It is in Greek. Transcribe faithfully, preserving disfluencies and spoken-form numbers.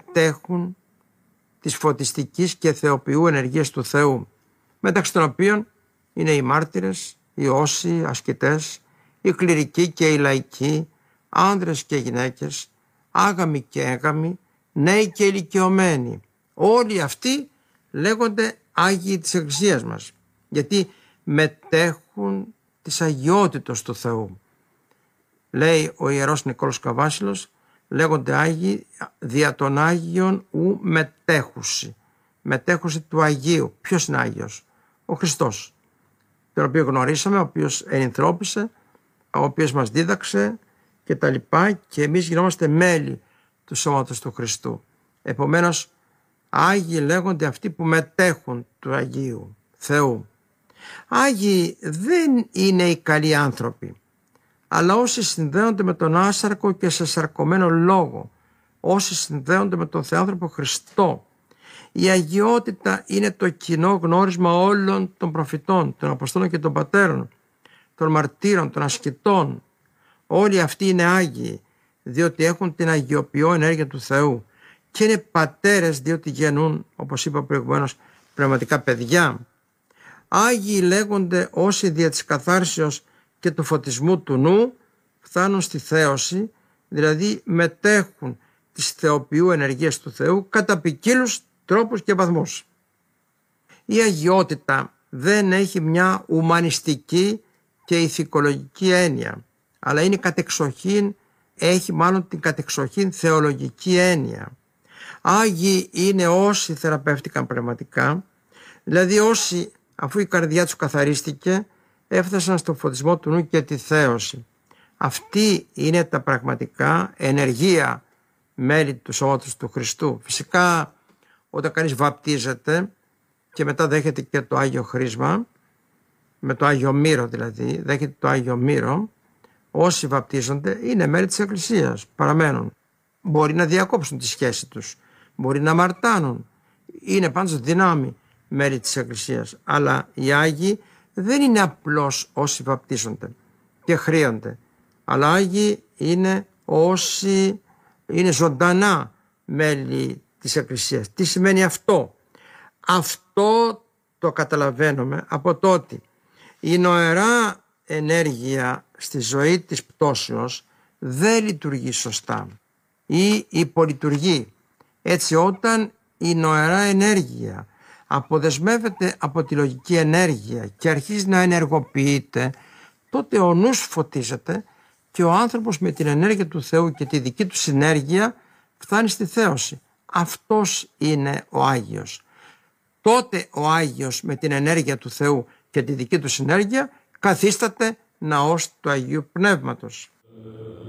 μετέχουν της φωτιστικής και θεοποιού ενεργείας του Θεού, μεταξύ των οποίων είναι οι μάρτυρες, οι όσοι ασκητές, οι κληρικοί και οι λαϊκοί, άνδρες και γυναίκες, άγαμοι και έγαμοι, νέοι και ηλικιωμένοι. Όλοι αυτοί λέγονται Άγιοι της Εκκλησίας μας, γιατί μετέχουν της αγιότητος του Θεού. Λέει ο Ιερός Νικόλαος Καβάσιλος, λέγονται Άγιοι δια των Άγιων ου μετέχουσι. Μετέχουσι του Αγίου. Ποιος είναι Άγιος? Ο Χριστός, τον οποίο γνωρίσαμε, ο οποίος ενυνθρώπισε, ο οποίος μας δίδαξε και τα λοιπά, και εμείς γινόμαστε μέλη του σώματος του Χριστού. Επομένως, Άγιοι λέγονται αυτοί που μετέχουν του Αγίου Θεού. Άγιοι δεν είναι οι καλοί άνθρωποι, αλλά όσοι συνδέονται με τον άσαρκο και σε σαρκωμένο λόγο, όσοι συνδέονται με τον Θεάνθρωπο Χριστό. Η αγιότητα είναι το κοινό γνώρισμα όλων των προφητών, των Αποστόλων και των Πατέρων, των μαρτύρων, των ασκητών. Όλοι αυτοί είναι Άγιοι, διότι έχουν την αγιοποιώ ενέργεια του Θεού, και είναι πατέρες διότι γεννούν, όπως είπα προηγουμένως, πνευματικά παιδιά. Άγιοι λέγονται όσοι δια της καθάρσεως και του φωτισμού του νου φτάνουν στη θέωση, δηλαδή μετέχουν της θεοποιού ενεργείας του Θεού κατά ποικίλους τρόπους και βαθμούς. Η αγιότητα δεν έχει μια ουμανιστική και ηθικολογική έννοια, αλλά είναι κατεξοχήν, έχει μάλλον την κατεξοχήν θεολογική έννοια. Άγιοι είναι όσοι θεραπεύτηκαν πνευματικά, δηλαδή όσοι, αφού η καρδιά τους καθαρίστηκε, έφτασαν στο φωτισμό του νου και τη θέωση. Αυτή είναι τα πραγματικά ενεργεία μέλη του σώματος του Χριστού. Φυσικά όταν κανείς βαπτίζεται και μετά δέχεται και το Άγιο Χρίσμα, με το Άγιο Μύρο δηλαδή, δέχεται το Άγιο Μύρο, όσοι βαπτίζονται είναι μέλη της Εκκλησίας, παραμένουν. Μπορεί να διακόψουν τη σχέση τους, μπορεί να αμαρτάνουν, είναι πάντως δυνάμει μέλη της Εκκλησίας, αλλά οι Άγιοι δεν είναι απλώς όσοι βαπτίζονται και χρείονται, αλλά Άγιοι είναι όσοι είναι ζωντανά μέλη της Εκκλησίας. Τι σημαίνει αυτό? Αυτό το καταλαβαίνουμε από το ότι η νοερά ενέργεια στη ζωή της πτώσεως δεν λειτουργεί σωστά ή υπολειτουργεί. Έτσι, όταν η νοερά ενέργεια αποδεσμεύεται από τη λογική ενέργεια και αρχίζει να ενεργοποιείται, τότε ο νους φωτίζεται και ο άνθρωπος με την ενέργεια του Θεού και τη δική του συνέργεια φτάνει στη θέωση. Αυτός είναι ο Άγιος. Τότε ο Άγιος με την ενέργεια του Θεού και τη δική του συνέργεια καθίσταται ναός του Αγίου Πνεύματος.